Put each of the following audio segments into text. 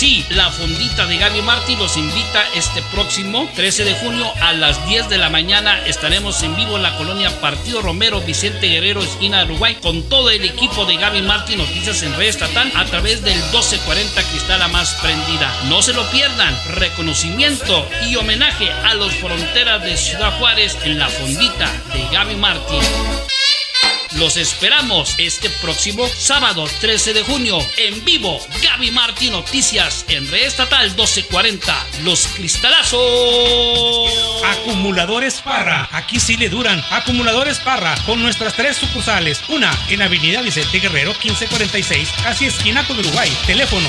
Sí, la fondita de Gaby Martí los invita este próximo 13 de junio a las 10 de la mañana. Estaremos en vivo en la colonia Partido Romero, Vicente Guerrero, esquina de Uruguay, con todo el equipo de Gaby Martí Noticias en red estatal a través del 1240 Cristala Más Prendida. No se lo pierdan. Reconocimiento y homenaje a los fronteras de Ciudad Juárez en la fondita de Gaby Martí. Los esperamos este próximo sábado 13 de junio en vivo. Gaby Martí Noticias en red estatal 1240. Los Cristalazos. Acumuladores Parra, aquí sí le duran. Acumuladores Parra, con nuestras 3 sucursales. Una en Avenida Vicente Guerrero 1546, casi esquina con Uruguay. Teléfono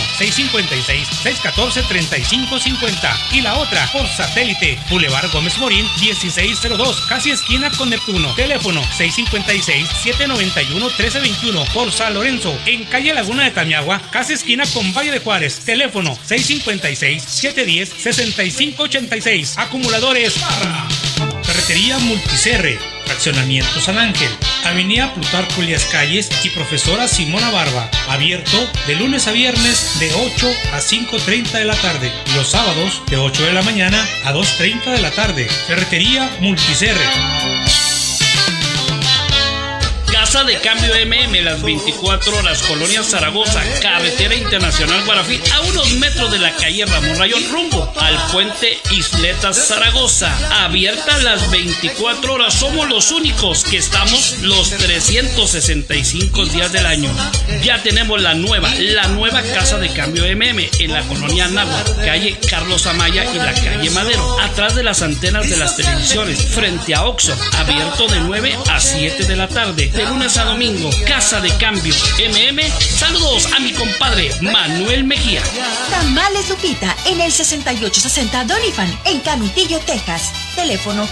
656-614-3550. Y la otra por satélite, Boulevard Gómez Morín 1602, casi esquina con Neptuno. Teléfono 656-791-1321. Por San Lorenzo, en calle Laguna de Tamiagua, casi esquina con Valle de Juárez. Teléfono 656-710-6586. Acumuladores Parra. Ferretería Multicerre, Fraccionamiento San Ángel, Avenida Plutarco Elías Calles y Profesora Simona Barba. Abierto de lunes a viernes de 8 a 5:30 de la tarde. Y los sábados de 8 de la mañana a 2:30 de la tarde. Ferretería Multicerre. Casa de Cambio MM, las 24 horas, Colonia Zaragoza, Carretera Internacional Guarafí, a unos metros de la calle Ramón Rayón, rumbo al puente Isletas Zaragoza. Abierta las 24 horas, somos los únicos que estamos los 365 días del año. Ya tenemos la nueva Casa de Cambio MM en la Colonia Náhuatl, calle Carlos Amaya y la calle Madero, atrás de las antenas de las televisiones, frente a Oxxo, abierto de 9 a 7 de la tarde. De lunes a domingo, Casa de Cambio MM. Saludos a mi compadre Manuel Mejía. Tamales Lupita en el 6860 Doniphan en Canutillo, Texas. Teléfono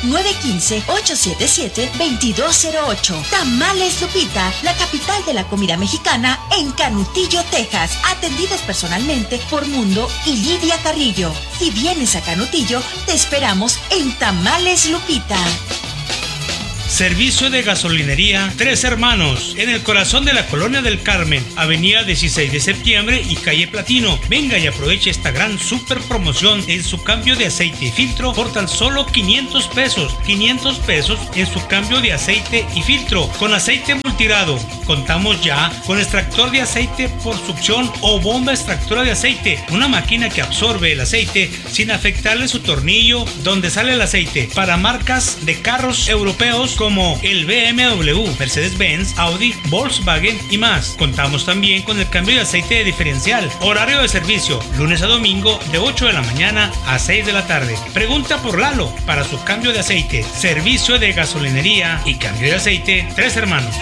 915-877-2208. Tamales Lupita, la capital de la comida mexicana en Canutillo, Texas. Atendidos personalmente por Mundo y Lidia Carrillo. Si vienes a Canutillo, te esperamos en Tamales Lupita. Servicio de gasolinería Tres Hermanos, en el corazón de la Colonia del Carmen, Avenida 16 de Septiembre y calle Platino. Venga y aproveche esta gran super promoción en su cambio de aceite y filtro por tan solo 500 pesos. 500 pesos en su cambio de aceite y filtro con aceite multirado. Contamos ya con extractor de aceite por succión o bomba extractora de aceite, una máquina que absorbe el aceite sin afectarle su tornillo donde sale el aceite, para marcas de carros europeos como el BMW, Mercedes-Benz, Audi, Volkswagen y más. Contamos también con el cambio de aceite de diferencial. Horario de servicio, lunes a domingo de 8 de la mañana a 6 de la tarde. Pregunta por Lalo para su cambio de aceite. Servicio de gasolinería y cambio de aceite Tres Hermanos.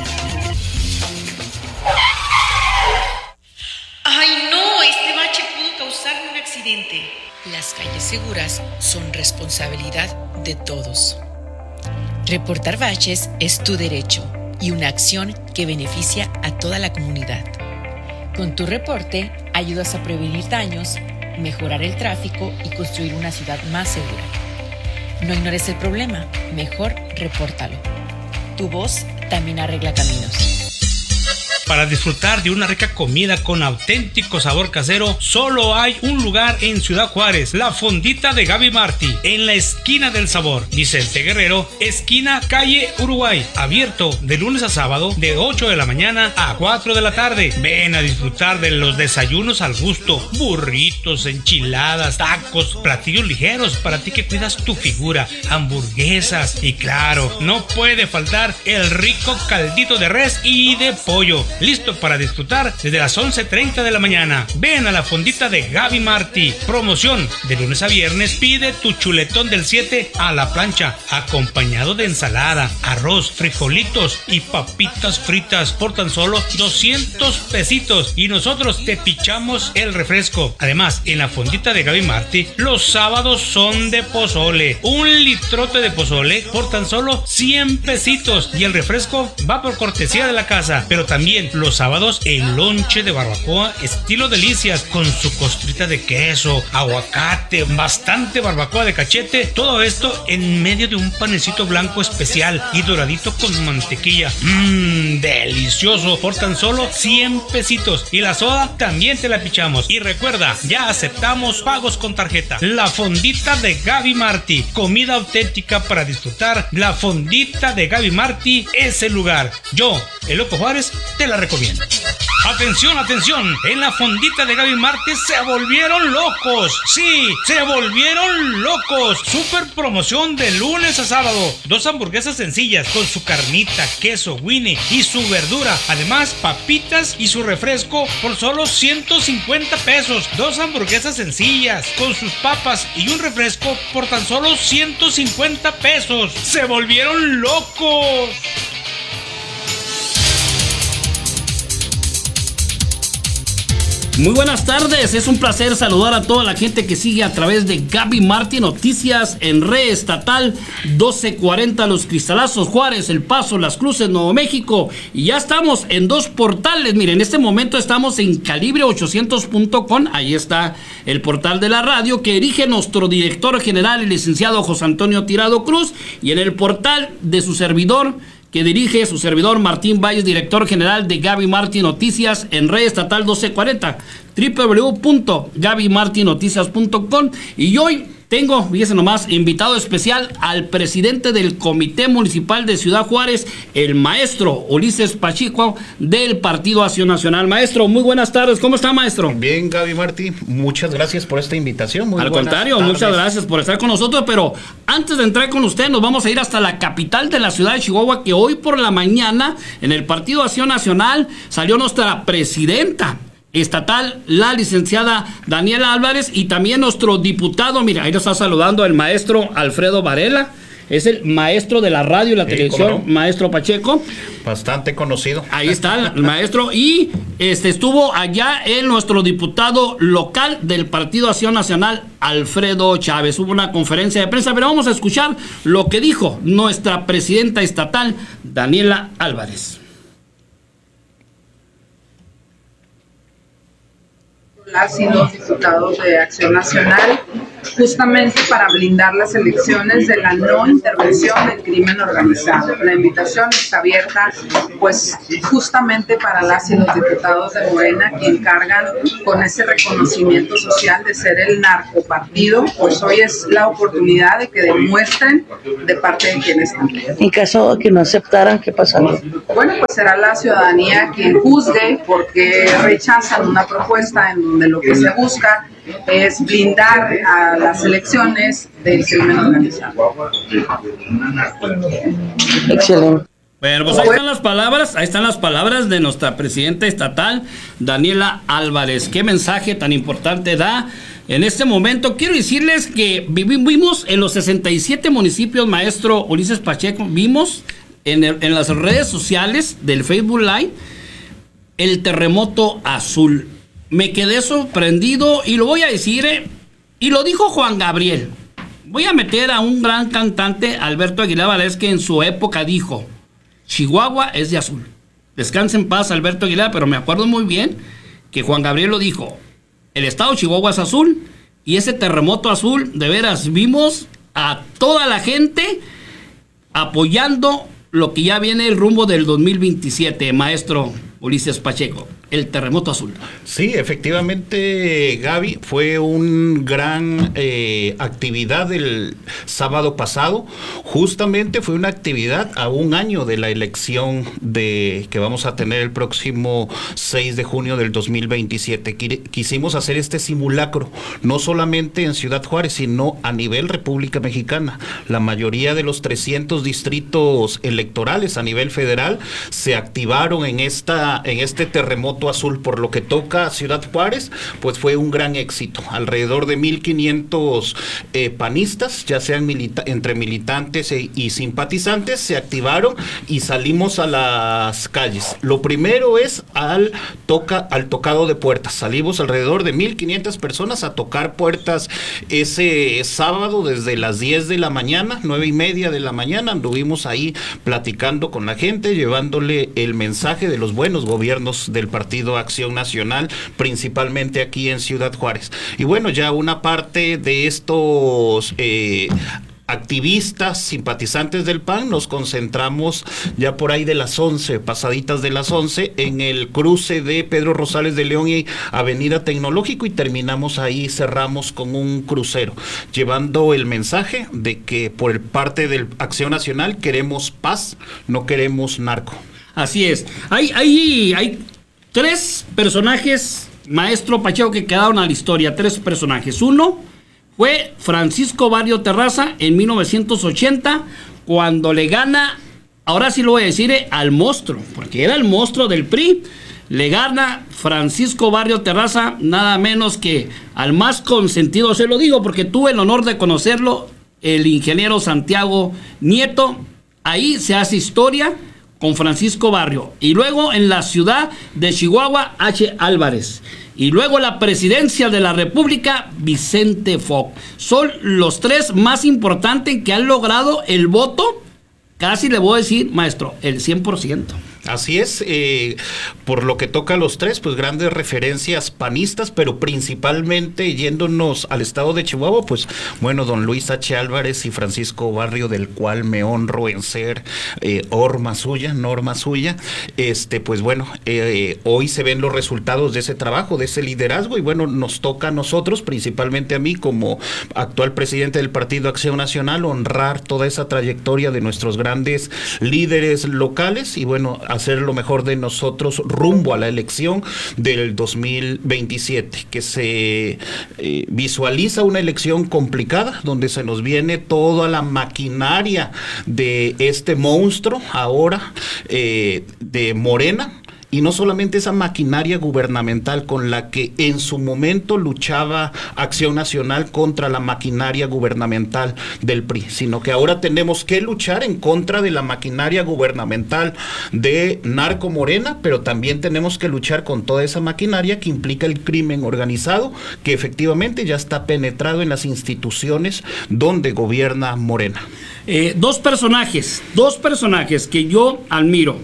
¡Ay no! Este bache pudo causarme un accidente. Las calles seguras son responsabilidad de todos. Reportar baches es tu derecho y una acción que beneficia a toda la comunidad. Con tu reporte ayudas a prevenir daños, mejorar el tráfico y construir una ciudad más segura. No ignores el problema, mejor repórtalo. Tu voz también arregla caminos. Para disfrutar de una rica comida con auténtico sabor casero, solo hay un lugar en Ciudad Juárez, la fondita de Gaby Martí, en la esquina del sabor, Vicente Guerrero, esquina calle Uruguay, abierto de lunes a sábado de 8 de la mañana a 4 de la tarde. Ven a disfrutar de los desayunos al gusto, burritos, enchiladas, tacos, platillos ligeros para ti que cuidas tu figura, hamburguesas y claro, no puede faltar el rico caldito de res y de pollo. Listo para disfrutar desde las 11:30 de la mañana. Ven a la fondita de Gaby Martí. Promoción de lunes a viernes. Pide tu chuletón del 7 a la plancha, acompañado de ensalada, arroz, frijolitos y papitas fritas por tan solo 200 pesitos. Y nosotros te pichamos el refresco. Además, en la fondita de Gaby Martí, los sábados son de pozole. Un litrote de pozole por tan solo 100 pesitos. Y el refresco va por cortesía de la casa. Pero también También los sábados el lonche de barbacoa estilo delicias con su costrita de queso, aguacate, bastante barbacoa de cachete. Todo esto en medio de un panecito blanco especial y doradito con mantequilla. Delicioso, por tan solo 100 pesitos. Y la soda también te la pichamos. Y recuerda, ya aceptamos pagos con tarjeta. La fondita de Gaby Martí, comida auténtica para disfrutar. La fondita de Gaby Martí es el lugar. Yo, el Loco Juárez, te la recomiendo. Atención, atención, en la fondita de Gaby Martí se volvieron locos. Sí, se volvieron locos. Super promoción de lunes a sábado. 2 hamburguesas sencillas con su carnita, queso, Winnie y su verdura. Además, papitas y su refresco por solo 150 pesos. 2 hamburguesas sencillas con sus papas y un refresco por tan solo 150 pesos. Se volvieron locos. Muy buenas tardes, es un placer saludar a toda la gente que sigue a través de Gaby Martí Noticias en Red Estatal 1240 Los Cristalazos, Juárez, El Paso, Las Cruces, Nuevo México. Y ya estamos en 2 portales. Miren, en este momento estamos en calibre800.com. Ahí está el portal de la radio que dirige nuestro director general, el licenciado José Antonio Tirado Cruz. Y en el portal de su servidor, que dirige su servidor Martín Valles, director general de Gaby Martí Noticias en Red Estatal 1240, www.gabymartinoticias.com. Y hoy tengo, fíjese nomás, invitado especial al presidente del Comité Municipal de Ciudad Juárez, el maestro Ulises Pacheco del Partido Acción Nacional. Maestro, muy buenas tardes. ¿Cómo está, maestro? Bien, Gaby Martí, muchas gracias por esta invitación. Al contrario, muchas gracias por estar con nosotros, pero antes de entrar con usted, nos vamos a ir hasta la capital de la ciudad de Chihuahua, que hoy por la mañana, en el Partido Acción Nacional, salió nuestra presidenta estatal, la licenciada Daniela Álvarez, y también nuestro diputado, mira, ahí nos está saludando el maestro Alfredo Varela, es el maestro de la radio y la televisión, no, maestro Pacheco. Bastante conocido. Ahí está el maestro, y estuvo allá nuestro diputado local del Partido Acción Nacional, Alfredo Chávez. Hubo una conferencia de prensa, pero vamos a escuchar lo que dijo nuestra presidenta estatal, Daniela Álvarez. Las y los diputados de Acción Nacional, justamente para blindar las elecciones de la no intervención del crimen organizado. La invitación está abierta, pues justamente para las y los diputados de Morena que encargan con ese reconocimiento social de ser el narcopartido, pues hoy es la oportunidad de que demuestren de parte de quienes están. En caso de que no aceptaran, ¿qué pasaría? Bueno, pues será la ciudadanía quien juzgue porque rechazan una propuesta en donde lo que se busca es blindar a las elecciones del crimen organizado. Excelente. Bueno, pues ahí están las palabras de nuestra presidenta estatal, Daniela Álvarez. ¿Qué mensaje tan importante da en este momento? Quiero decirles que vimos en los 67 municipios, maestro Ulises Pacheco, vimos en las redes sociales del Facebook Live el terremoto azul. Me quedé sorprendido y lo voy a decir, y lo dijo Juan Gabriel. Voy a meter a un gran cantante, Alberto Aguilar Valdés, que en su época dijo: Chihuahua es de azul. Descanse en paz, Alberto Aguilar, pero me acuerdo muy bien que Juan Gabriel lo dijo. El estado de Chihuahua es azul, y ese terremoto azul, de veras, vimos a toda la gente apoyando lo que ya viene el rumbo del 2027, maestro Ulises Pacheco, el terremoto azul. Sí, efectivamente, Gaby, fue un gran actividad el sábado pasado. Justamente fue una actividad a un año de la elección que vamos a tener el próximo 6 de junio del 2027. Quisimos hacer este simulacro, no solamente en Ciudad Juárez, sino a nivel República Mexicana. La mayoría de los 300 distritos electorales a nivel federal se activaron en este terremoto moto azul. Por lo que toca a Ciudad Juárez, pues fue un gran éxito. Alrededor de 1,500 panistas, ya sean entre militantes y simpatizantes, se activaron y salimos a las calles. Lo primero es al tocado de puertas. Salimos alrededor de 1,500 personas a tocar puertas ese sábado desde las 10 de la mañana, 9:30 de la mañana. Anduvimos ahí platicando con la gente, llevándole el mensaje de los buenos gobiernos del Partido Acción Nacional, principalmente aquí en Ciudad Juárez. Y bueno, ya una parte de estos activistas, simpatizantes del PAN, nos concentramos ya por ahí de las 11, pasaditas de las 11, en el cruce de Pedro Rosales de León y Avenida Tecnológico, y terminamos ahí, cerramos con un crucero, llevando el mensaje de que por parte del Acción Nacional queremos paz, no queremos narco. Así es. Hay 3 personajes, maestro Pacheco, que quedaron a la historia. 3 personajes. Uno fue Francisco Barrio Terraza en 1980, cuando le gana, ahora sí lo voy a decir, al monstruo, porque era el monstruo del PRI. Le gana Francisco Barrio Terraza, nada menos que al más consentido, se lo digo porque tuve el honor de conocerlo, el ingeniero Santiago Nieto. Ahí se hace historia con Francisco Barrio. Y luego en la ciudad de Chihuahua, H. Álvarez. Y luego la presidencia de la República, Vicente Fox. Son los 3 más importantes que han logrado el voto, casi le voy a decir, maestro, el 100%. Así es, por lo que toca a los 3, pues grandes referencias panistas, pero principalmente yéndonos al estado de Chihuahua, pues bueno, don Luis H. Álvarez y Francisco Barrio, del cual me honro en ser norma suya, pues bueno, hoy se ven los resultados de ese trabajo, de ese liderazgo, y bueno, nos toca a nosotros, principalmente a mí como actual presidente del Partido Acción Nacional, honrar toda esa trayectoria de nuestros grandes líderes locales, y bueno, hacer lo mejor de nosotros rumbo a la elección del 2027, que se visualiza una elección complicada, donde se nos viene toda la maquinaria de este monstruo ahora de Morena. Y no solamente esa maquinaria gubernamental con la que en su momento luchaba Acción Nacional contra la maquinaria gubernamental del PRI, sino que ahora tenemos que luchar en contra de la maquinaria gubernamental de Narco Morena, pero también tenemos que luchar con toda esa maquinaria que implica el crimen organizado, que efectivamente ya está penetrado en las instituciones donde gobierna Morena. 2 personajes que yo admiro.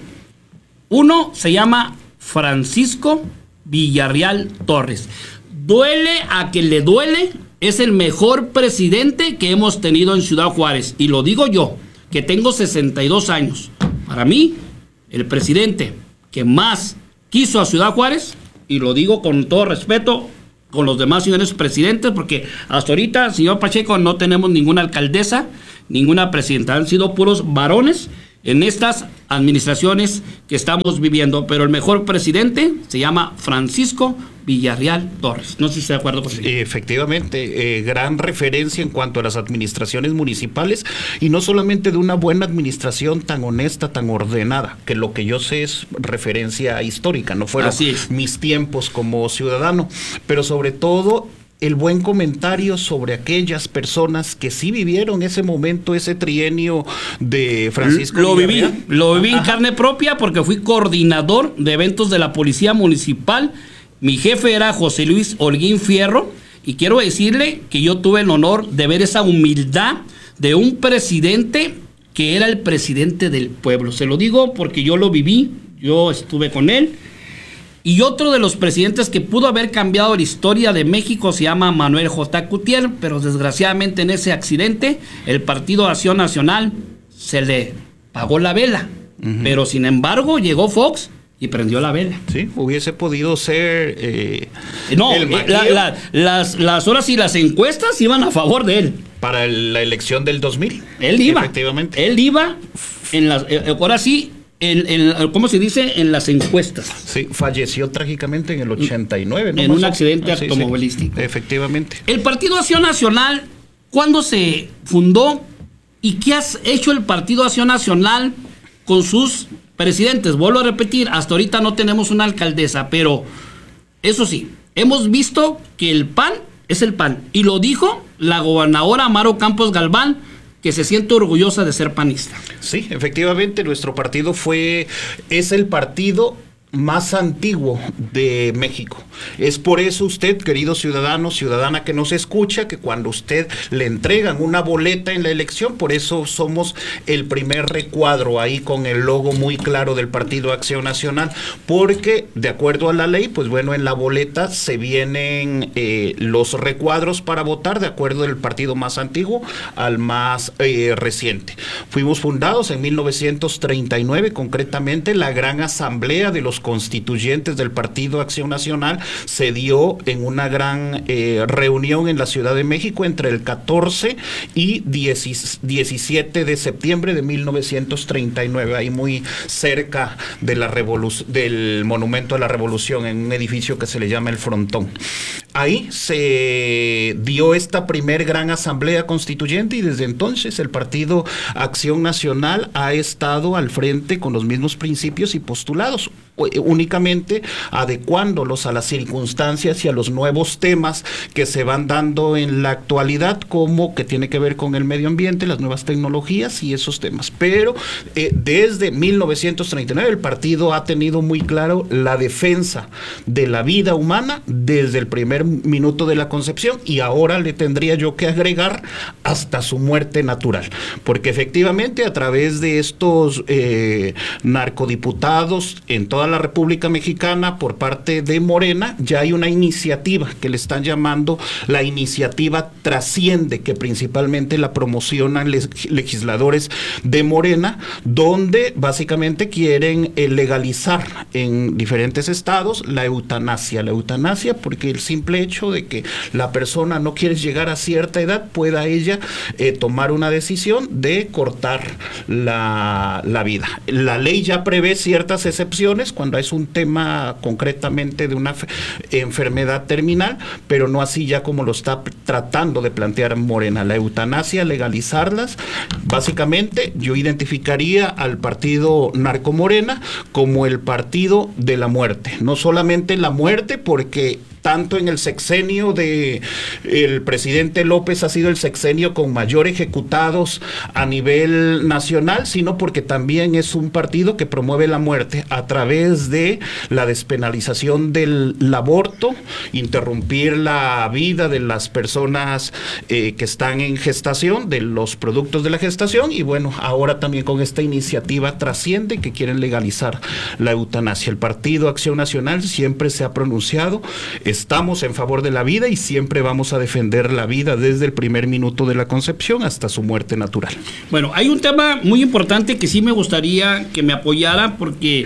Uno se llama Francisco Villarreal Torres. Duele a quien le duele, es el mejor presidente que hemos tenido en Ciudad Juárez. Y lo digo yo, que tengo 62 años. Para mí, el presidente que más quiso a Ciudad Juárez, y lo digo con todo respeto con los demás señores presidentes, porque hasta ahorita, señor Pacheco, no tenemos ninguna alcaldesa, ninguna presidenta. Han sido puros varones en estas administraciones que estamos viviendo, pero el mejor presidente se llama Francisco Villarreal Torres. No sé si está de acuerdo con eso. Efectivamente, gran referencia en cuanto a las administraciones municipales, y no solamente de una buena administración tan honesta, tan ordenada, que lo que yo sé es referencia histórica, no fueron mis tiempos como ciudadano, pero sobre todo el buen comentario sobre aquellas personas que sí vivieron ese momento, ese trienio de Francisco Villarreal. Lo viví en carne propia, porque fui coordinador de eventos de la Policía Municipal. Mi jefe era José Luis Holguín Fierro, y quiero decirle que yo tuve el honor de ver esa humildad de un presidente que era el presidente del pueblo. Se lo digo porque yo lo viví, yo estuve con él. Y otro de los presidentes que pudo haber cambiado la historia de México se llama Manuel J. Cutier, pero desgraciadamente en ese accidente el Partido Acción Nacional se le apagó la vela. Pero sin embargo llegó Fox y prendió la vela. Sí, hubiese podido ser las horas y las encuestas iban a favor de él. Para la elección del 2000. Él iba. Efectivamente. Él iba en las ahora sí. ¿Cómo se dice? En las encuestas. Sí, falleció trágicamente en el 89, ¿no? En un accidente automovilístico. Sí, efectivamente. El Partido Acción Nacional, ¿cuándo se fundó? ¿Y qué ha hecho el Partido Acción Nacional con sus presidentes, vuelvo a repetir, hasta ahorita no tenemos una alcaldesa, pero eso sí, hemos visto que el PAN es el PAN. Y lo dijo la gobernadora Amaro Campos Galván, que se siente orgullosa de ser panista. Sí, efectivamente, nuestro partido es el partido más antiguo de México. Es por eso usted, querido ciudadano, ciudadana que nos escucha, que cuando usted le entregan una boleta en la elección, por eso somos el primer recuadro ahí con el logo muy claro del Partido Acción Nacional, porque de acuerdo a la ley, pues bueno, en la boleta se vienen los recuadros para votar de acuerdo del partido más antiguo al más reciente. Fuimos fundados en 1939, concretamente la Gran Asamblea de los Constituyentes del Partido Acción Nacional se dio en una gran reunión en la Ciudad de México entre el 14 y 17 de septiembre de 1939, ahí muy cerca de del Monumento a la Revolución, en un edificio que se le llama el Frontón. Ahí se dio esta primer gran asamblea constituyente y desde entonces el Partido Acción Nacional ha estado al frente con los mismos principios y postulados, únicamente adecuándolos a las circunstancias y a los nuevos temas que se van dando en la actualidad, como que tiene que ver con el medio ambiente, las nuevas tecnologías y esos temas. Pero desde 1939 el partido ha tenido muy claro la defensa de la vida humana desde el primer minuto de la concepción, y ahora le tendría yo que agregar hasta su muerte natural, porque efectivamente a través de estos narcodiputados en toda la República Mexicana por parte de Morena, ya hay una iniciativa que le están llamando la iniciativa Trasciende, que principalmente la promocionan legisladores de Morena, donde básicamente quieren legalizar en diferentes estados la eutanasia porque el simple hecho de que la persona no quiere llegar a cierta edad, pueda ella tomar una decisión de cortar la vida. La ley ya prevé ciertas excepciones cuando es un tema concretamente de una enfermedad terminal, pero no así ya como lo está tratando de plantear Morena. La eutanasia, legalizarlas, básicamente yo identificaría al partido Narcomorena como el partido de la muerte. No solamente la muerte, porque tanto en el sexenio de el presidente López ha sido el sexenio con mayor ejecutados a nivel nacional, sino porque también es un partido que promueve la muerte a través de la despenalización del aborto, interrumpir la vida de las personas que están en gestación, de los productos de la gestación, y bueno, ahora también con esta iniciativa Trasciende, que quieren legalizar la eutanasia. El Partido Acción Nacional siempre se ha pronunciado: estamos en favor de la vida y siempre vamos a defender la vida desde el primer minuto de la concepción hasta su muerte natural. Bueno, hay un tema muy importante que sí me gustaría que me apoyara, porque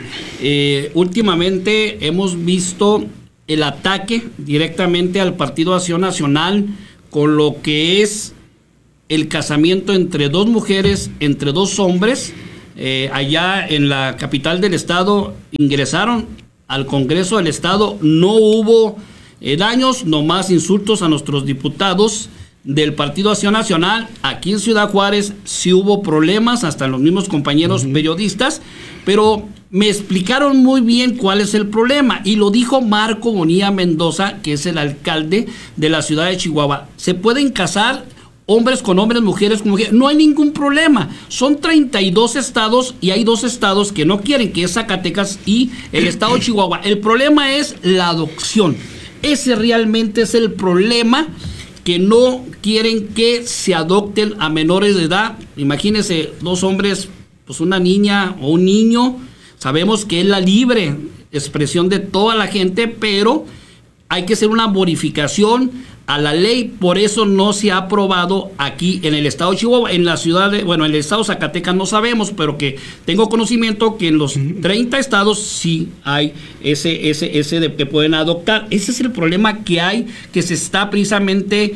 últimamente hemos visto el ataque directamente al Partido Acción Nacional con lo que es el casamiento entre dos mujeres, entre dos hombres. Allá en la capital del estado ingresaron al Congreso del Estado, no hubo daños, nomás insultos a nuestros diputados del Partido Acción Nacional. Aquí en Ciudad Juárez sí hubo problemas, hasta los mismos compañeros periodistas, pero me explicaron muy bien cuál es el problema, y lo dijo Marco Bonilla Mendoza, que es el alcalde de la ciudad de Chihuahua. Se pueden casar hombres con hombres, mujeres con mujeres, no hay ningún problema. Son 32 estados y hay 2 estados que no quieren, que es Zacatecas y el estado de Chihuahua. El problema es la adopción. Ese realmente es el problema, que no quieren que se adopten a menores de edad. Imagínense, 2 hombres, pues una niña o un niño. Sabemos que es la libre expresión de toda la gente, pero hay que hacer una modificación a la ley. Por eso no se ha aprobado aquí en el estado de Chihuahua. En la ciudad de, bueno, en el estado de Zacatecas no sabemos, pero que tengo conocimiento que en los 30 estados sí hay ese de que pueden adoptar. Ese es el problema que hay, que se está precisamente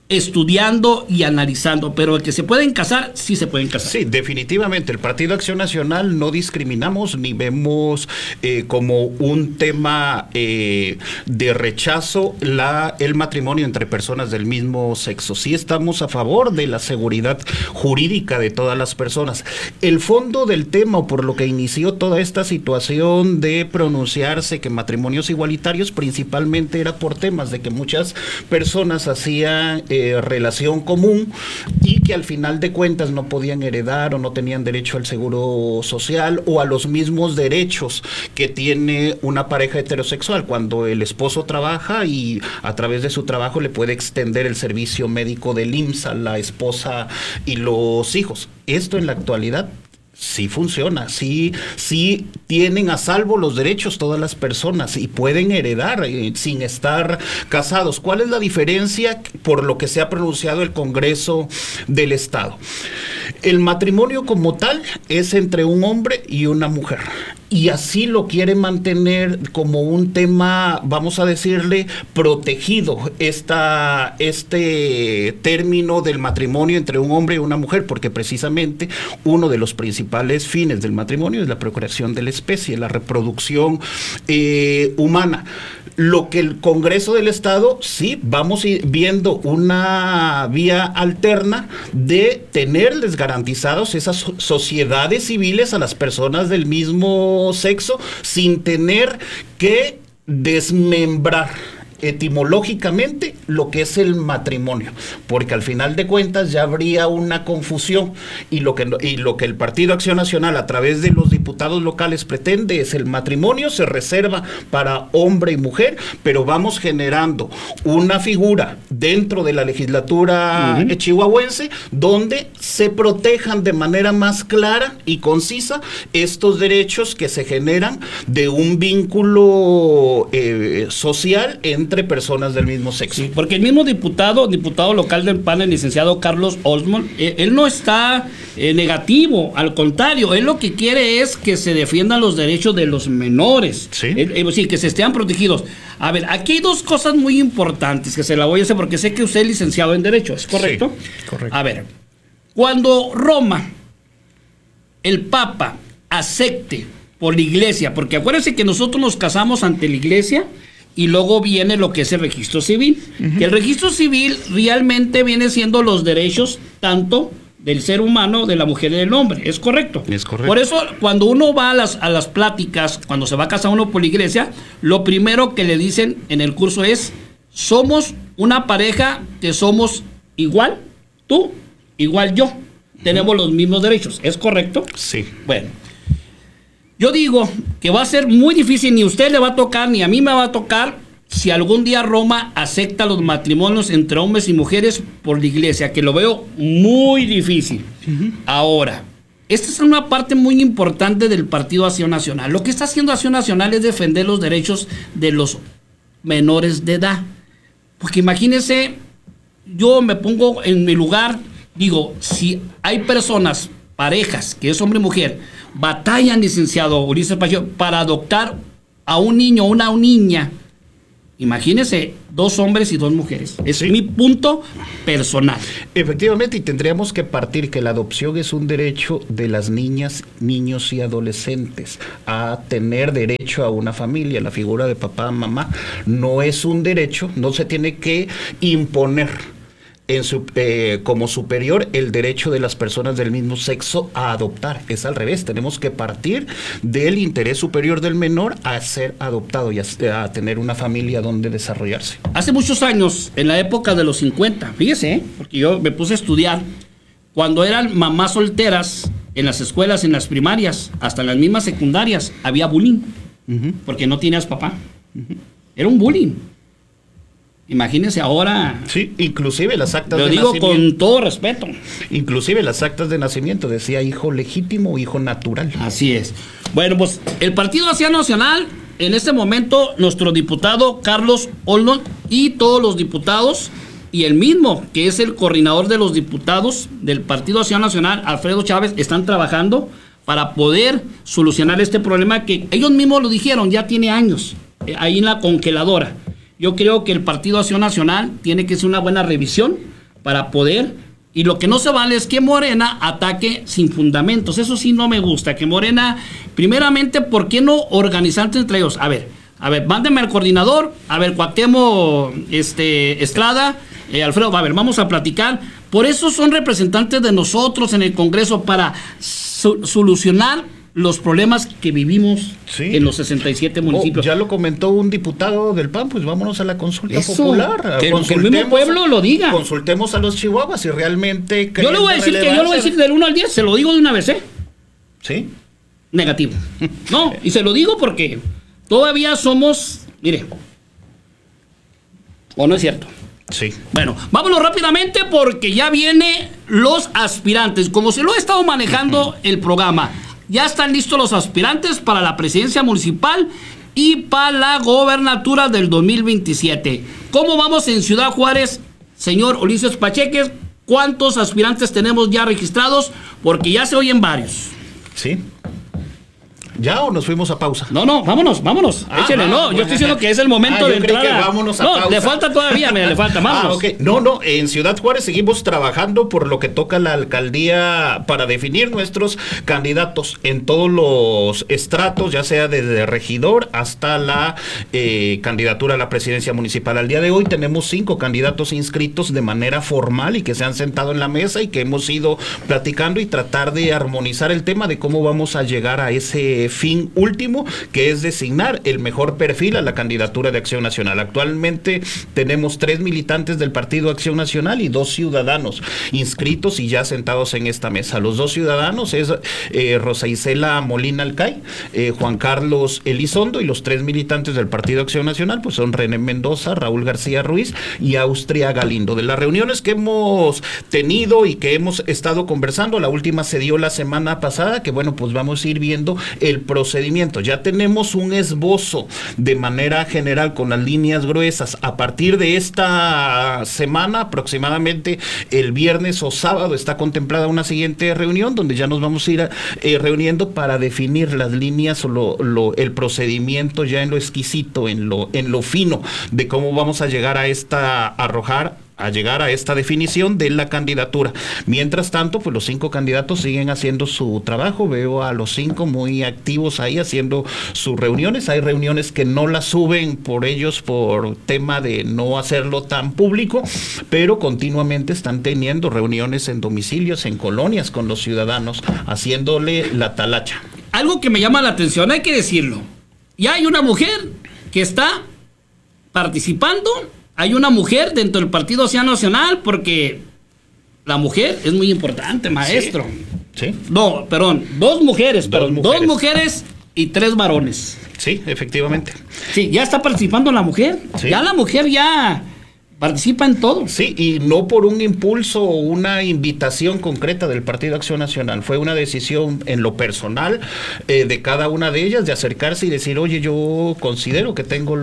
estudiando y analizando, pero el que se pueden casar, sí se pueden casar. Sí, definitivamente. El Partido Acción Nacional no discriminamos ni vemos como un tema de rechazo el matrimonio entre personas del mismo sexo. Sí estamos a favor de la seguridad jurídica de todas las personas. El fondo del tema, o por lo que inició toda esta situación de pronunciarse que matrimonios igualitarios, principalmente era por temas de que muchas personas hacían relación común y que al final de cuentas no podían heredar o no tenían derecho al seguro social o a los mismos derechos que tiene una pareja heterosexual cuando el esposo trabaja y a través de su trabajo le puede extender el servicio médico del IMSS a la esposa y los hijos. Esto en la actualidad sí funciona, sí tienen a salvo los derechos todas las personas y pueden heredar sin estar casados. ¿Cuál es la diferencia por lo que se ha pronunciado el Congreso del Estado? El matrimonio como tal es entre un hombre y una mujer. Y así lo quiere mantener como un tema, vamos a decirle, protegido, este término del matrimonio entre un hombre y una mujer, porque precisamente uno de los principales fines del matrimonio es la procreación de la especie, la reproducción humana. Lo que el Congreso del Estado, sí, vamos viendo una vía alterna de tenerles garantizados esas sociedades civiles a las personas del mismo sexo sin tener que desmembrar etimológicamente lo que es el matrimonio, porque al final de cuentas ya habría una confusión y lo que el Partido Acción Nacional a través de los diputados locales pretende es el matrimonio se reserva para hombre y mujer, pero vamos generando una figura dentro de la legislatura chihuahuense donde se protejan de manera más clara y concisa estos derechos que se generan de un vínculo social entre personas del mismo sexo. Sí, porque el mismo diputado local del PAN, el licenciado Carlos Olmos, él no está negativo, al contrario, él lo que quiere es que se defiendan los derechos de los menores, sí, que se estén protegidos. A ver, aquí hay dos cosas muy importantes que se la voy a hacer porque sé que usted es licenciado en Derecho, ¿es correcto? Sí, correcto. A ver, cuando Roma, el Papa, acepte por la iglesia, porque acuérdense que nosotros nos casamos ante la iglesia y luego viene lo que es el registro civil. Que el registro civil realmente viene siendo los derechos tanto del ser humano, de la mujer y del hombre. ¿Es correcto? Es correcto. Por eso, cuando uno va a las pláticas, cuando se va a casar uno por la iglesia, lo primero que le dicen en el curso es: somos una pareja que somos igual tú, igual yo. Tenemos los mismos derechos. ¿Es correcto? Sí. Bueno. Yo digo que va a ser muy difícil, ni a usted le va a tocar, ni a mí me va a tocar, si algún día Roma acepta los matrimonios entre hombres y mujeres por la iglesia, que lo veo muy difícil. Ahora, esta es una parte muy importante del Partido Acción Nacional. Lo que está haciendo Acción Nacional es defender los derechos de los menores de edad. Porque imagínense, yo me pongo en mi lugar, digo, si hay personas, parejas, que es hombre y mujer, batallan, licenciado Ulises Pacheco, para adoptar a un niño o una niña. Imagínense, 2 hombres y 2 mujeres. Es mi punto personal. Efectivamente, y tendríamos que partir que la adopción es un derecho de las niñas, niños y adolescentes a tener derecho a una familia. La figura de papá, mamá, no es un derecho, no se tiene que imponer como superior el derecho de las personas del mismo sexo a adoptar. Es al revés, tenemos que partir del interés superior del menor a ser adoptado y a tener una familia donde desarrollarse. Hace muchos años, en la época de los 50, fíjese, porque yo me puse a estudiar, cuando eran mamás solteras en las escuelas, en las primarias, hasta en las mismas secundarias, había bullying, porque no tenías papá. Era un bullying. Imagínense ahora. Sí, inclusive las actas de nacimiento. Lo digo con todo respeto. Inclusive las actas de nacimiento decía hijo legítimo o hijo natural. Así es. Bueno, pues el Partido Acción Nacional, en este momento, nuestro diputado Carlos Olmos y todos los diputados, y el mismo, que es el coordinador de los diputados del Partido Acción Nacional, Alfredo Chávez, están trabajando para poder solucionar este problema que ellos mismos lo dijeron, ya tiene años, ahí en la congeladora. Yo creo que el Partido Acción Nacional tiene que hacer una buena revisión para poder, y lo que no se vale es que Morena ataque sin fundamentos. Eso sí no me gusta, que Morena, primeramente, ¿por qué no organizarse entre ellos? A ver, mándenme al coordinador, a ver, Cuauhtémoc Estrada, Alfredo, a ver, vamos a platicar. Por eso son representantes de nosotros en el Congreso, para solucionar los problemas que vivimos en los 67 municipios. Ya lo comentó un diputado del PAN, pues vámonos a la consulta popular. Que el mismo pueblo lo diga. Consultemos a los chihuahuas si realmente... Yo le voy a decir del 1 al 10, se lo digo de una vez, ¿Sí? Negativo. No, y se lo digo porque todavía somos, mire, ¿o no es cierto? Sí. Bueno, vámonos rápidamente porque ya vienen los aspirantes. Como se lo ha estado manejando el programa, ya están listos los aspirantes para la presidencia municipal y para la gobernatura del 2027. ¿Cómo vamos en Ciudad Juárez, señor Ulises Pacheques? ¿Cuántos aspirantes tenemos ya registrados? Porque ya se oyen varios. Sí. ¿Ya o nos fuimos a pausa? No, vámonos. Échele, yo estoy diciendo que es el momento de entrar. Vámonos a pausa. Le falta todavía, le falta, vámonos. Okay. No, en Ciudad Juárez seguimos trabajando por lo que toca la alcaldía para definir nuestros candidatos en todos los estratos, ya sea desde regidor hasta la candidatura a la presidencia municipal. Al día de hoy tenemos 5 candidatos inscritos de manera formal y que se han sentado en la mesa y que hemos ido platicando y tratar de armonizar el tema de cómo vamos a llegar a ese fin último, que es designar el mejor perfil a la candidatura de Acción Nacional. Actualmente tenemos 3 militantes del Partido Acción Nacional y 2 ciudadanos inscritos y ya sentados en esta mesa. Los 2 ciudadanos es Rosa Isela Molina Alcay, Juan Carlos Elizondo, y los 3 militantes del Partido Acción Nacional pues son René Mendoza, Raúl García Ruiz y Austria Galindo. De las reuniones que hemos tenido y que hemos estado conversando, la última se dio la semana pasada, que bueno, pues vamos a ir viendo el procedimiento. Ya tenemos un esbozo de manera general con las líneas gruesas. A partir de esta semana, aproximadamente el viernes o sábado, está contemplada una siguiente reunión donde ya nos vamos a ir reuniendo para definir las líneas o el procedimiento ya en lo exquisito, en lo fino de cómo vamos a llegar a llegar a esta definición de la candidatura. Mientras tanto, pues los 5 candidatos siguen haciendo su trabajo. Veo a los 5 muy activos ahí haciendo sus reuniones. Hay reuniones que no las suben por ellos por tema de no hacerlo tan público, pero continuamente están teniendo reuniones en domicilios, en colonias con los ciudadanos, haciéndole la talacha. Algo que me llama la atención, hay que decirlo. Ya hay una mujer que está participando. Hay una mujer dentro del Partido Acción Nacional, porque la mujer es muy importante, maestro. Sí. No, perdón, 2 mujeres. 2 mujeres y 3 varones. Sí, efectivamente. Sí, ya está participando la mujer. Sí. Ya la mujer ya participa en todo. Sí, y no por un impulso o una invitación concreta del Partido Acción Nacional. Fue una decisión en lo personal de cada una de ellas de acercarse y decir, oye, yo considero que tengo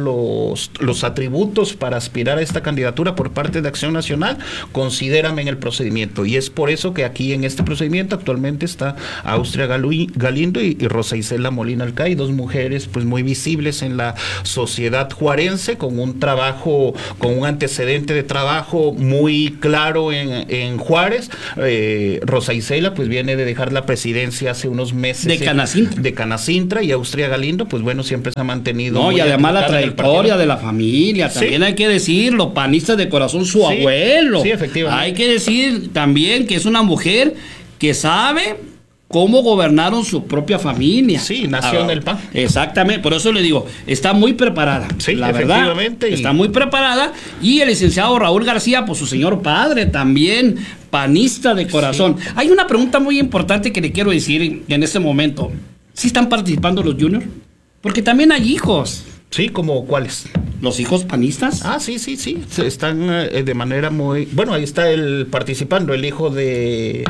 los atributos para aspirar a esta candidatura por parte de Acción Nacional, considérame en el procedimiento. Y es por eso que aquí en este procedimiento actualmente está Austria Galindo y Rosa Isela Molina Alcay, 2 mujeres pues muy visibles en la sociedad juarense, con un trabajo, con un antecedente de trabajo muy claro en Juárez. Rosa Isela pues viene de dejar la presidencia hace unos meses de Canacintra, y Austria Galindo pues bueno, siempre se ha mantenido. No, y además la trayectoria de la familia, también hay que decirlo, panista de corazón su abuelo. Sí, efectivamente. Hay que decir también que es una mujer que sabe cómo gobernaron su propia familia. Sí, nació en el PAN. Exactamente, por eso le digo, está muy preparada. Sí, la verdad, está muy preparada. Y el licenciado Raúl García, pues su señor padre, también panista de corazón. Sí. Hay una pregunta muy importante que le quiero decir en este momento. ¿Sí están participando los juniors? Porque también hay hijos. Sí, ¿como cuáles? ¿Los hijos panistas? Ah, sí. Están de manera muy... Bueno, ahí está participando el hijo de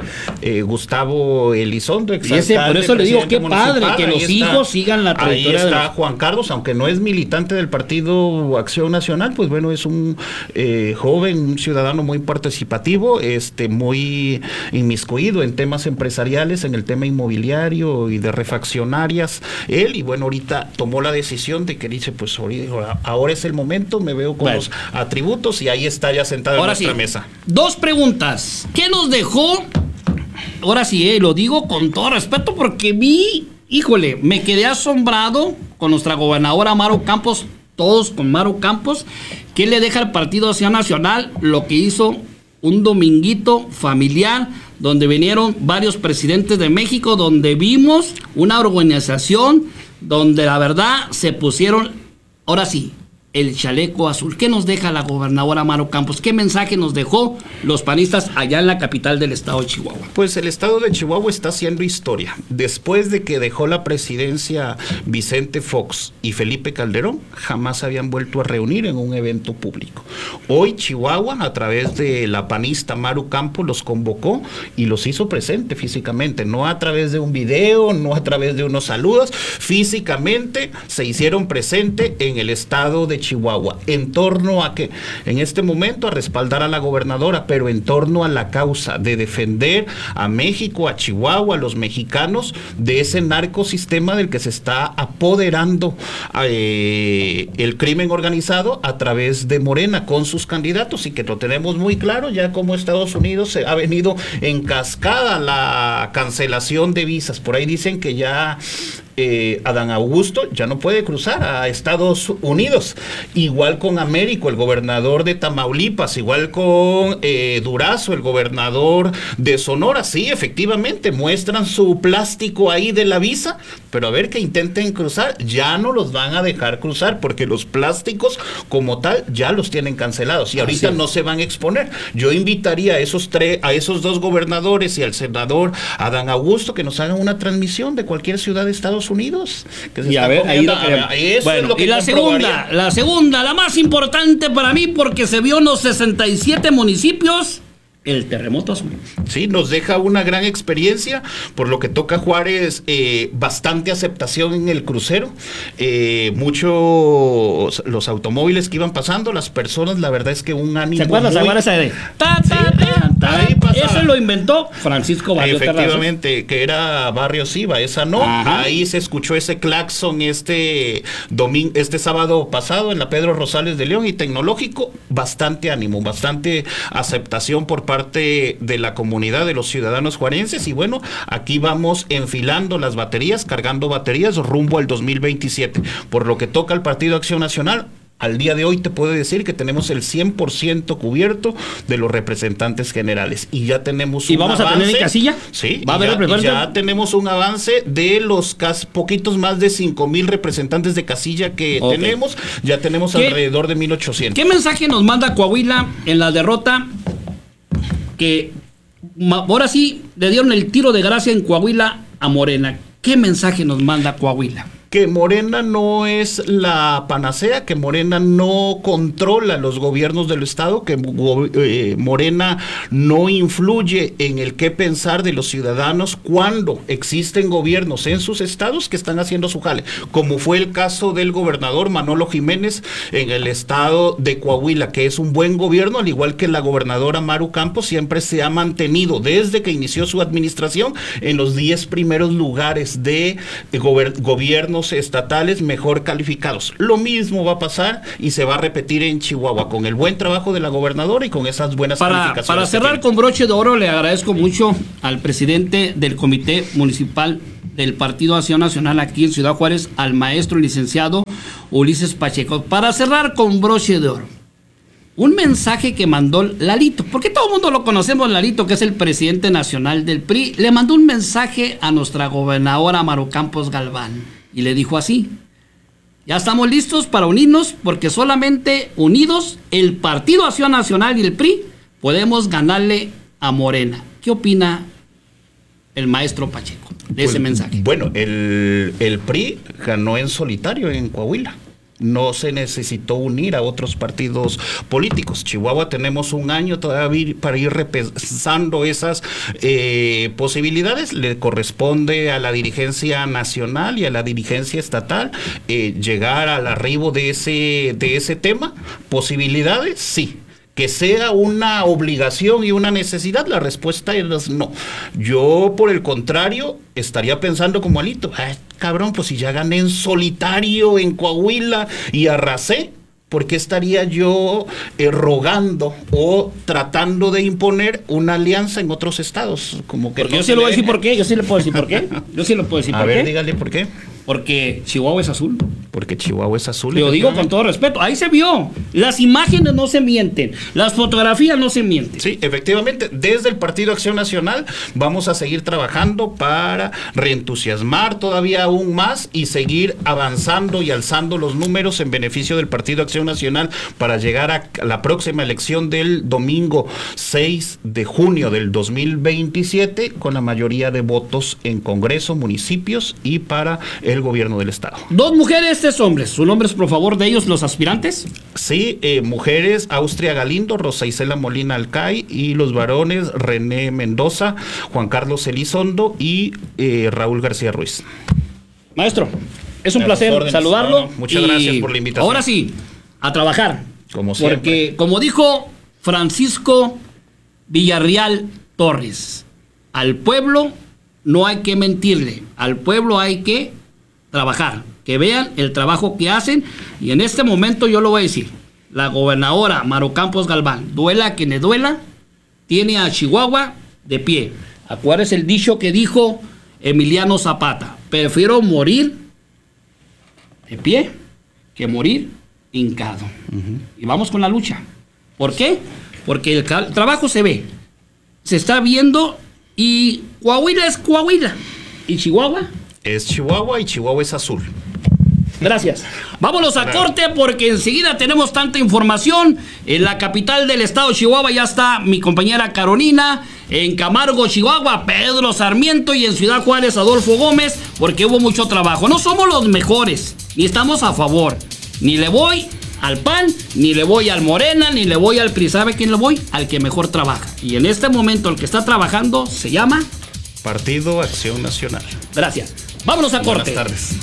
Gustavo Elizondo, exalcalde, por eso le digo, qué municipal. Padre que los hijos sigan la trayectoria. Ahí está Juan Carlos, aunque no es militante del Partido Acción Nacional, pues bueno, es un joven, un ciudadano muy participativo, muy inmiscuido en temas empresariales, en el tema inmobiliario y de refaccionarias. Él, y bueno, ahorita tomó la decisión de que dice, pues ahora es es el momento, me veo con los atributos y ahí está ya sentado en nuestra mesa. 2 preguntas. ¿Qué nos dejó? Ahora sí, lo digo con todo respeto porque me quedé asombrado con nuestra gobernadora Maru Campos, todos con Maru Campos, que le deja al Partido Acción Nacional lo que hizo un dominguito familiar, donde vinieron varios presidentes de México, donde vimos una organización donde la verdad se pusieron, ahora sí, el chaleco azul. ¿Qué nos deja la gobernadora Maru Campos? ¿Qué mensaje nos dejó los panistas allá en la capital del estado de Chihuahua? Pues el estado de Chihuahua está haciendo historia. Después de que dejó la presidencia Vicente Fox y Felipe Calderón, jamás se habían vuelto a reunir en un evento público. Hoy Chihuahua, a través de la panista Maru Campos, los convocó y los hizo presente físicamente, no a través de un video, no a través de unos saludos, físicamente se hicieron presente en el estado de Chihuahua. ¿En torno a qué? En este momento a respaldar a la gobernadora, pero en torno a la causa de defender a México, a Chihuahua, a los mexicanos de ese narcosistema del que se está apoderando el crimen organizado a través de Morena con sus candidatos, y que lo tenemos muy claro ya como Estados Unidos se ha venido en cascada la cancelación de visas. Por ahí dicen que ya Adán Augusto ya no puede cruzar a Estados Unidos, igual con Américo, el gobernador de Tamaulipas, igual con Durazo, el gobernador de Sonora. Sí, efectivamente, muestran su plástico ahí de la visa, pero a ver que intenten cruzar, ya no los van a dejar cruzar, porque los plásticos como tal ya los tienen cancelados y ahorita no se van a exponer. Yo invitaría a esos 2 gobernadores y al senador Adán Augusto que nos hagan una transmisión de cualquier ciudad de Estados Unidos. Y a ver, ahí lo queremos. Bueno, y la segunda, la más importante para mí, porque se vio en los 67 municipios el terremoto azul. Sí, nos deja una gran experiencia, por lo que toca Juárez, bastante aceptación en el crucero, muchos los automóviles que iban pasando, las personas, la verdad es que un ánimo. ¿Se acuerdan esa de eso lo inventó Francisco Barrio Terrazas? Efectivamente, que era Barrio Siva, esa no. Ajá. Ahí se escuchó ese claxon este sábado pasado en la Pedro Rosales de León, y Tecnológico, bastante ánimo, bastante aceptación por parte de la comunidad, de los ciudadanos juarenses. Y bueno, aquí vamos enfilando las baterías, cargando baterías rumbo al 2027. Por lo que toca al Partido Acción Nacional, al día de hoy te puedo decir que tenemos el 100% cubierto de los representantes generales, y ya tenemos un avance. ¿Y vamos a tener en casilla? Sí, ya tenemos un avance de los poquitos más de 5,000 representantes de casilla que tenemos. Ya tenemos alrededor de 1,800. ¿Qué mensaje nos manda Coahuila en la derrota? Que ahora sí le dieron el tiro de gracia en Coahuila a Morena. ¿Qué mensaje nos manda Coahuila? Que Morena no es la panacea, que Morena no controla los gobiernos del estado, que Morena no influye en el qué pensar de los ciudadanos cuando existen gobiernos en sus estados que están haciendo su jale, como fue el caso del gobernador Manolo Jiménez en el estado de Coahuila, que es un buen gobierno, al igual que la gobernadora Maru Campos siempre se ha mantenido desde que inició su administración en los 10 primeros lugares de gobiernos estatales mejor calificados. Lo mismo va a pasar y se va a repetir en Chihuahua con el buen trabajo de la gobernadora y con esas buenas calificaciones. Para cerrar con broche de oro, le agradezco mucho al presidente del Comité Municipal del Partido Acción Nacional aquí en Ciudad Juárez, al maestro licenciado Ulises Pacheco. Para cerrar con broche de oro, un mensaje que mandó Lalito, porque todo el mundo lo conocemos, Lalito, que es el presidente nacional del PRI, le mandó un mensaje a nuestra gobernadora Maru Campos Galván y le dijo así: ya estamos listos para unirnos, porque solamente unidos el Partido Acción Nacional y el PRI podemos ganarle a Morena. ¿Qué opina el maestro Pacheco de ese mensaje? Bueno, el PRI ganó en solitario en Coahuila. No se necesitó unir a otros partidos políticos. Chihuahua tenemos un año todavía para ir repensando esas posibilidades. Le corresponde a la dirigencia nacional y a la dirigencia estatal llegar al arribo de ese tema. ¿Posibilidades? Sí. Que sea una obligación y una necesidad, la respuesta es no. Yo, por el contrario, estaría pensando como Alito: cabrón, pues si ya gané en solitario en Coahuila y arrasé, ¿por qué estaría yo rogando o tratando de imponer una alianza en otros estados? Como que Porque yo sí le voy a decir por qué, yo sí le puedo decir por qué. Yo sí le puedo decir a por ver, qué. dígale por qué. Porque Chihuahua es azul. Porque Chihuahua es azul. Lo digo con todo respeto. Ahí se vio. Las imágenes no se mienten. Las fotografías no se mienten. Sí, efectivamente, desde el Partido Acción Nacional vamos a seguir trabajando para reentusiasmar todavía aún más y seguir avanzando y alzando los números en beneficio del Partido Acción Nacional para llegar a la próxima elección del domingo 6 de junio del 2027 con la mayoría de votos en Congreso, municipios y para el gobierno del estado. 2 mujeres, 3 hombres. ¿Sus nombres, por favor, de ellos, los aspirantes? Sí, mujeres, Austria Galindo, Rosa Isela Molina Alcay, y los varones, René Mendoza, Juan Carlos Elizondo y Raúl García Ruiz. Maestro, es un A placer sus órdenes. saludarlo. Muchas y gracias por la invitación. Ahora sí, a trabajar. Como siempre. Porque, como dijo Francisco Villarreal Torres, al pueblo no hay que mentirle, al pueblo hay que trabajar, que vean el trabajo que hacen. Y en este momento yo lo voy a decir, la gobernadora Maro Campos Galván, duela a quien le duela, tiene a Chihuahua de pie. Acuérdese el dicho que dijo Emiliano Zapata: prefiero morir de pie que morir hincado. Y vamos con la lucha. ¿Por qué? Porque el trabajo se ve, se está viendo, y Coahuila es Coahuila y Chihuahua es Chihuahua y Chihuahua es azul. Gracias. Vámonos a corte porque enseguida tenemos tanta información. En la capital del estado de Chihuahua ya está mi compañera Carolina. En Camargo, Chihuahua, Pedro Sarmiento. Y en Ciudad Juárez, Adolfo Gómez, porque hubo mucho trabajo. No somos los mejores, ni estamos a favor. Ni le voy al PAN, ni le voy al Morena, ni le voy al PRI. ¿Sabe quién le voy? Al que mejor trabaja. Y en este momento el que está trabajando se llama Partido Acción Nacional. Gracias. Vámonos a corte. Buenas tardes.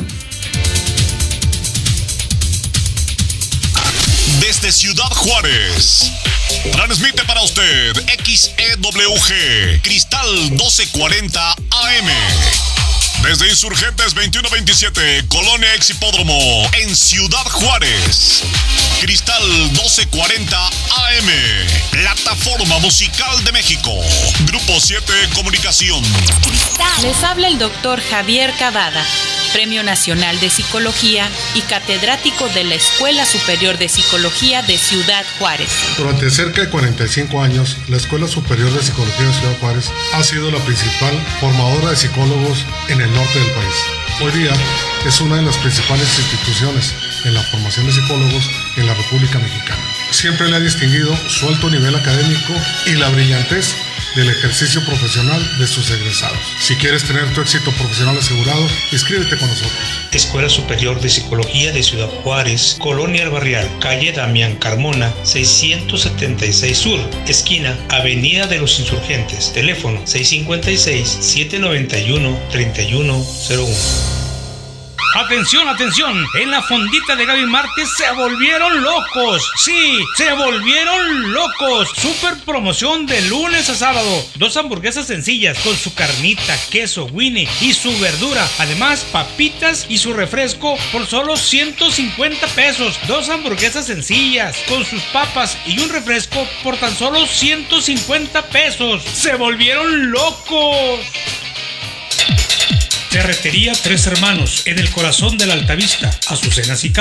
Desde Ciudad Juárez, transmite para usted XEWG Cristal 1240 AM. Desde Insurgentes 2127, Colonia Ex Hipódromo, en Ciudad Juárez. Cristal 1240 AM, Plataforma Musical de México. Grupo 7 Comunicación. Les habla el doctor Javier Cavada, Premio Nacional de Psicología y catedrático de la Escuela Superior de Psicología de Ciudad Juárez. Durante cerca de 45 años, la Escuela Superior de Psicología de Ciudad Juárez ha sido la principal formadora de psicólogos en el norte del país. Hoy día es una de las principales instituciones en la formación de psicólogos en la República Mexicana. Siempre le ha distinguido su alto nivel académico y la brillantez del ejercicio profesional de sus egresados. Si quieres tener tu éxito profesional asegurado, inscríbete con nosotros. Escuela Superior de Psicología de Ciudad Juárez, Colonia El Barrial, calle Damián Carmona, 676 Sur, esquina Avenida de los Insurgentes, teléfono 656-791-3101. Atención, atención, en la fondita de Gaby Márquez se volvieron locos. Sí, se volvieron locos. Super promoción de lunes a sábado. 2 hamburguesas sencillas con su carnita, queso, Winnie y su verdura. Además, papitas y su refresco por solo 150 pesos. 2 hamburguesas sencillas con sus papas y un refresco por tan solo 150 pesos. Se volvieron locos. Ferretería Tres Hermanos, en el corazón de la Altavista, Azucenas y